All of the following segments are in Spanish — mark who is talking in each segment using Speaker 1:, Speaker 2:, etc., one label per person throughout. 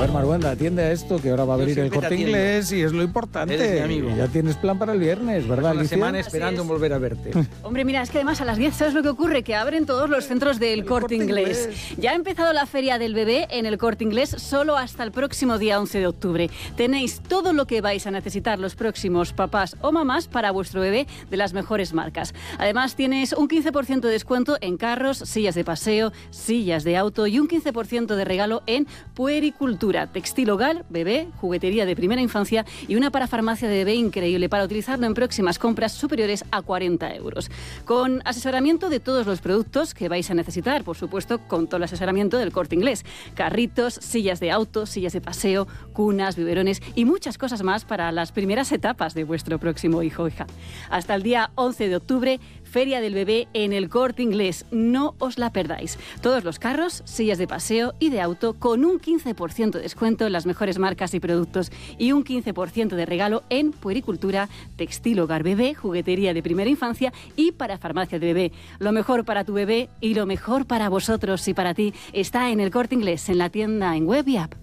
Speaker 1: ver, Maruenda, atiende a esto, que ahora va a abrir el Corte Inglés y es lo importante.
Speaker 2: Eres mi amigo.
Speaker 1: Y ya tienes plan para el viernes, ¿verdad,
Speaker 2: Una
Speaker 1: Alicia?
Speaker 2: semana esperando en volver a verte.
Speaker 3: Hombre, mira, es que además a las 10, ¿sabes lo que ocurre? Que abren todos los centros del Corte Inglés. Ya ha empezado la Feria del Bebé en el Corte Inglés solo hasta el próximo día 11 de octubre. Tenéis todo lo que vais a necesitar los próximos papás o mamás para vuestro bebé de las mejores marcas. Además, tienes un 15% de descuento en carros, sillas de paseo, sillas de auto y un 15% de regalo en puericultura, textil hogar, bebé, juguetería de primera infancia y una parafarmacia de bebé increíble para utilizarlo en próximas compras superiores a 40 euros. Con asesoramiento de todos los productos que vais a necesitar, por supuesto, con todo el asesoramiento del Corte Inglés. Carritos, sillas de auto, sillas de paseo, cunas, biberones y muchas cosas más para las primeras etapas de vuestro próximo hijo o hija. Hasta el día 11 de octubre, Feria del Bebé en el Corte Inglés. No os la perdáis. Todos los carros, sillas de paseo y de auto con un 15% de descuento en las mejores marcas y productos y un 15% de regalo en puericultura, textil hogar bebé, juguetería de primera infancia y para farmacia de bebé. Lo mejor para tu bebé y lo mejor para vosotros y para ti está en el Corte Inglés, en la tienda en web y app.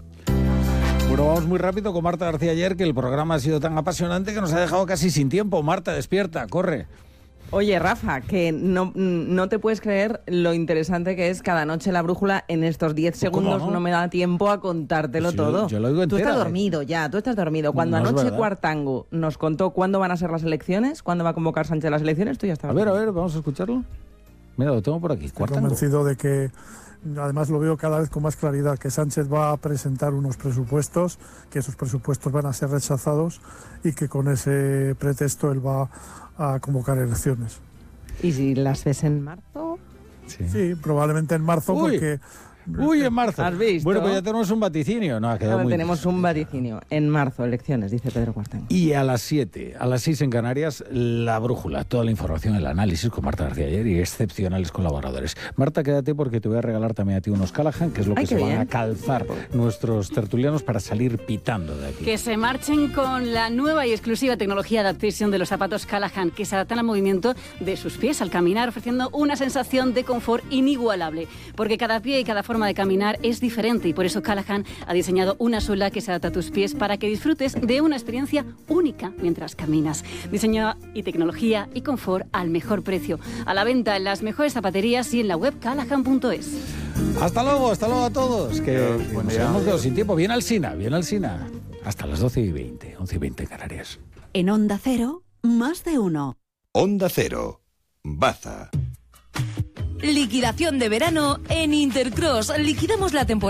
Speaker 1: Bueno, vamos muy rápido con Marta García ayer, que el programa ha sido tan apasionante que nos ha dejado casi sin tiempo. Marta, despierta, corre.
Speaker 4: Oye, Rafa, que no te puedes creer lo interesante que es cada noche La Brújula. En estos 10 segundos no me da tiempo a contártelo todo.
Speaker 1: Yo lo digo entera,
Speaker 4: tú estás dormido ya, tú estás dormido. Cuando
Speaker 1: no
Speaker 4: anoche Cuartango nos contó cuándo van a ser las elecciones, cuándo va a convocar Sánchez las elecciones, tú ya estabas.
Speaker 1: A ver, vamos a escucharlo. Mira, lo tengo por aquí.
Speaker 5: Estoy convencido de que, además lo veo cada vez con más claridad, que Sánchez va a presentar unos presupuestos, que esos presupuestos van a ser rechazados y que con ese pretexto él va a convocar elecciones.
Speaker 4: ¿Y si las ves en marzo?
Speaker 5: Sí, probablemente en marzo. Porque...
Speaker 1: en marzo.
Speaker 4: ¿Has visto?
Speaker 1: Bueno, pues ya tenemos un vaticinio. No, ha quedado
Speaker 4: Ahora
Speaker 1: muy
Speaker 4: tenemos
Speaker 1: difícil.
Speaker 4: un vaticinio. En marzo, elecciones, dice Pedro Cuartango.
Speaker 1: Y a las 7, a las 6 en Canarias, La Brújula. Toda la información, el análisis con Marta García ayer y excepcionales colaboradores. Marta, quédate porque te voy a regalar también a ti unos Callahan, que es lo que se van a calzar nuestros tertulianos para salir pitando de aquí.
Speaker 3: Que se marchen con la nueva y exclusiva tecnología de adaptación de los zapatos Callahan, que se adaptan al movimiento de sus pies al caminar, ofreciendo una sensación de confort inigualable. Porque cada pie y cada forma de caminar es diferente y por eso Callahan ha diseñado una suela que se adapta a tus pies para que disfrutes de una experiencia única mientras caminas. Diseño y tecnología y confort al mejor precio. A la venta en las mejores zapaterías y en la web callahan.es.
Speaker 1: Hasta luego a todos. Que nos hemos quedado sin tiempo. Bien Alsina. Hasta las 12:20, 11:20 Canarias.
Speaker 6: En Onda Cero, más de uno.
Speaker 7: Onda Cero, Baza.
Speaker 6: Liquidación de verano en Intercross. Liquidamos la temporada